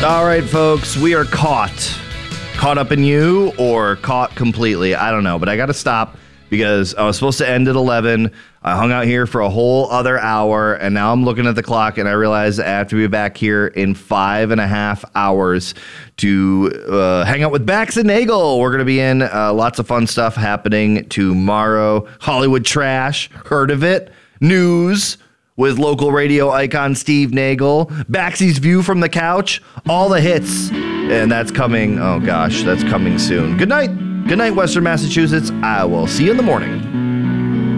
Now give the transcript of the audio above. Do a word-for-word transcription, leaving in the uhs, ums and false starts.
All right, folks, we are caught. Caught up in you or caught completely. I don't know, but I got to stop because I was supposed to end at eleven. I hung out here for a whole other hour, and now I'm looking at the clock, and I realize I have to be back here in five and a half hours to uh, hang out with Bax and Nagel. We're going to be in uh, lots of fun stuff happening tomorrow. Hollywood Trash, heard of it? News with local radio icon Steve Nagel. Baxy's View from the Couch, all the hits. And that's coming, oh gosh, that's coming soon. Good night. Good night, Western Massachusetts. I will see you in the morning.